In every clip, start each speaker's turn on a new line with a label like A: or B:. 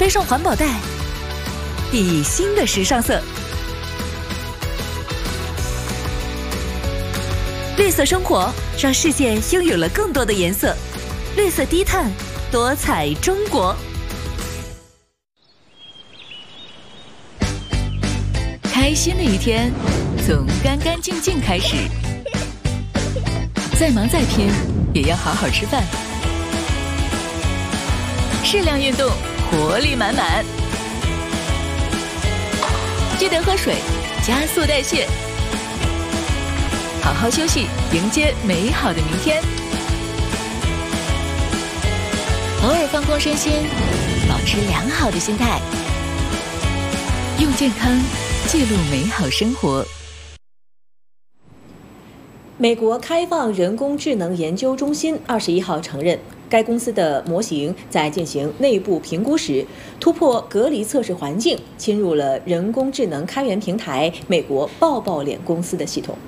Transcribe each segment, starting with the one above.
A: 背上环保袋，以新的时尚色。绿色生活让世界拥有了更多的颜色，绿色低碳，多彩中国。开心的一天从干干净净开始，再忙再拼也要好好吃饭，适量运动，活力满满，记得喝水，加速代谢，好好休息，迎接美好的明天。偶尔放空身心，保持良好的心态，用健康记录美好生活。
B: 美国开放人工智能研究中心21号承认，该公司的模型在进行内部评估时，突破隔离测试环境，侵入了人工智能开源平台美国抱抱脸公司的系统。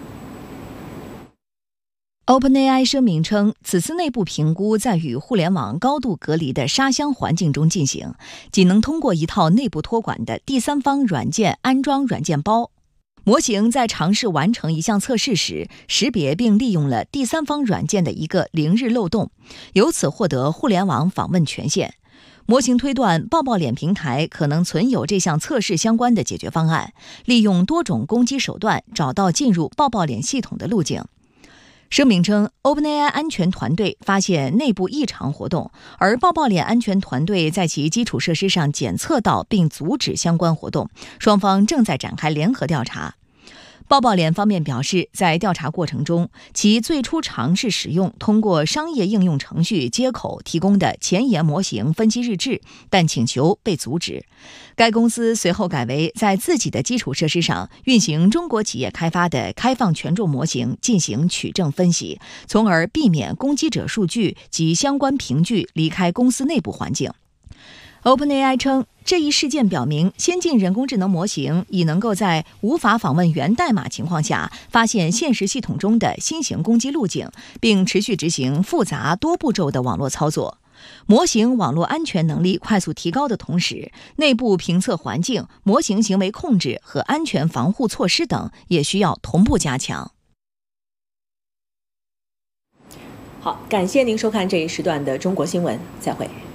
C: OpenAI 声明称，此次内部评估在与互联网高度隔离的沙箱环境中进行，仅能通过一套内部托管的第三方软件安装软件包。模型在尝试完成一项测试时，识别并利用了第三方软件的一个0日漏洞，由此获得互联网访问权限。模型推断，抱抱脸平台可能存有这项测试相关的解决方案，利用多种攻击手段找到进入抱抱脸系统的路径。声明称 ，OpenAI 安全团队发现内部异常活动，而抱抱脸安全团队在其基础设施上检测到并阻止相关活动，双方正在展开联合调查。抱抱脸方面表示，在调查过程中，其最初尝试使用通过商业应用程序接口提供的前沿模型分析日志，但请求被阻止。该公司随后改为在自己的基础设施上运行中国企业开发的开放权重模型进行取证分析，从而避免攻击者数据及相关凭据离开公司内部环境。OpenAI 称，这一事件表明，先进人工智能模型已能够在无法访问源代码情况下，发现现实系统中的新型攻击路径，并持续执行复杂多步骤的网络操作。模型网络安全能力快速提高的同时，内部评测环境、模型行为控制和安全防护措施等也需要同步加强。
B: 好，感谢您收看这一时段的中国新闻，再会。